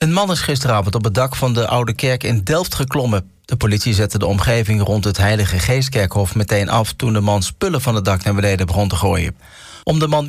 Een man is gisteravond op het dak van de Oude Kerk in Delft geklommen. De politie zette de omgeving rond het Heilige Geestkerkhof meteen af toen de man spullen van het dak naar beneden begon te gooien. Om de man